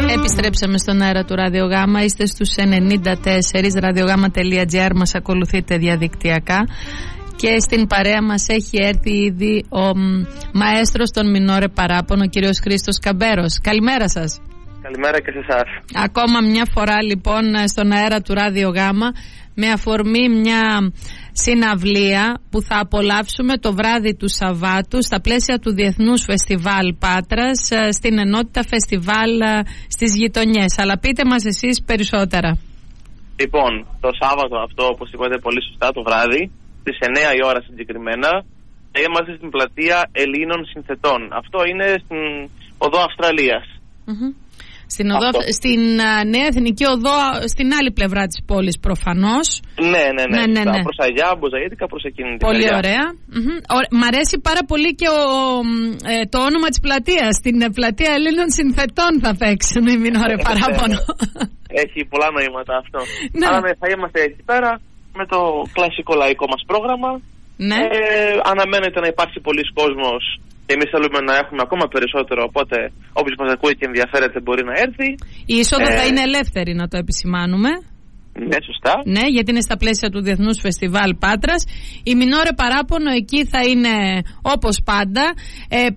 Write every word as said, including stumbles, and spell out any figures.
Επιστρέψαμε στον αέρα του Ραδιογάμα. Είστε στους ενενήντα τέσσερα, ραδιογάμα τελεία τζι άρ. Μας ακολουθείτε διαδικτυακά. Και στην παρέα μας έχει έρθει ήδη ο μ, μαέστρος των Μινόρε Παράπονο, ο κύριος Χρήστος Καμπέρος. Καλημέρα σας. Καλημέρα και σε εσάς. Ακόμα μια φορά λοιπόν στον αέρα του Ραδιογάμα, με αφορμή μια συναυλία που θα απολαύσουμε το βράδυ του Σαββάτου στα πλαίσια του Διεθνούς Φεστιβάλ Πάτρας, στην Ενότητα Φεστιβάλ στις γειτονιές. Αλλά πείτε μας εσείς περισσότερα. Λοιπόν, το Σάββατο αυτό, όπως είπατε πολύ σωστά, το βράδυ, στις εννέα η ώρα συγκεκριμένα, είμαστε στην πλατεία Ελλήνων Συνθετών. Αυτό είναι στην οδό Αυστραλίας. Mm-hmm. Στην, οδό, στην uh, Νέα Εθνική Οδό, στην άλλη πλευρά της πόλης προφανώς. Ναι, ναι, ναι. ναι, ναι, ναι. Προς Αγιά, Μποζαΐτικα, προς εκείνη την πολύ μεριά. ωραία. Mm-hmm. Μ' αρέσει πάρα πολύ και ο, ε, το όνομα της πλατείας. Στην πλατεία Ελλήνων Συνθετών θα παίξουν οι Μινόρε Παράπονο. Έχει πολλά νοήματα αυτό. Ναι. Άρα θα είμαστε εκεί πέρα με το κλασικό λαϊκό μας πρόγραμμα. Ναι. Ε, αναμένεται να υπάρχει πολλής κόσμος. Και εμείς θέλουμε να έχουμε ακόμα περισσότερο, οπότε όποιος μας ακούει και ενδιαφέρεται μπορεί να έρθει. Η είσοδο ε... θα είναι ελεύθερη, να το επισημάνουμε. Ναι, σωστά. Ναι, γιατί είναι στα πλαίσια του Διεθνούς Φεστιβάλ Πάτρας. Η Μινόρε Παράπονο εκεί θα είναι όπως πάντα. Ε,